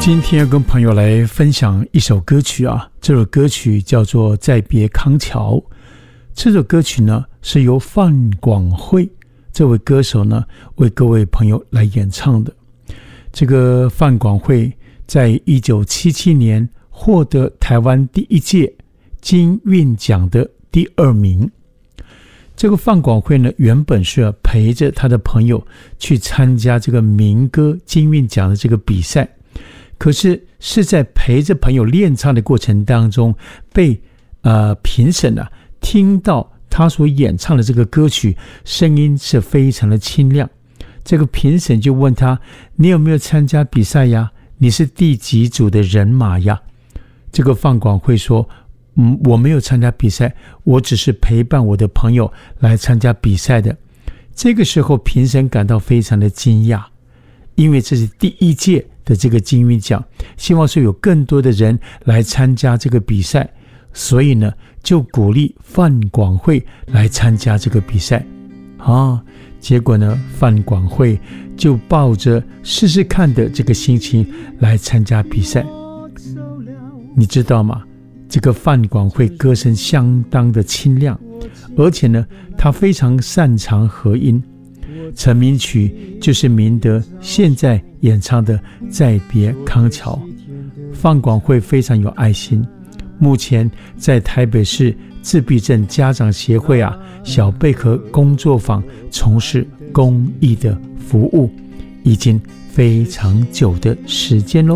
今天要跟朋友来分享一首歌曲啊，这首歌曲叫做《再别康桥》。这首歌曲呢是由范广惠这位歌手呢为各位朋友来演唱的。这个范广惠在1977年获得台湾第一届金韵奖的第2名。这个范广惠呢原本是陪着他的朋友去参加这个民歌金韵奖的这个比赛，可是在陪着朋友练唱的过程当中，被评审听到他所演唱的这个歌曲声音是非常的清亮。这个评审就问他，你有没有参加比赛呀？你是第几组的人马呀？这个范广惠说，我没有参加比赛，我只是陪伴我的朋友来参加比赛的。这个时候评审感到非常的惊讶，因为这是第一届的这个金韵奖，希望说有更多的人来参加这个比赛，所以呢就鼓励范广惠来参加这个比赛结果呢范广惠就抱着试试看的这个心情来参加比赛。你知道吗？这个范广惠歌声相当的清亮，而且呢他非常擅长和音，成名曲就是明德现在演唱的《再别康桥》。范广惠非常有爱心，目前在台北市自闭症家长协会小贝壳工作坊从事公益的服务，已经非常久的时间咯。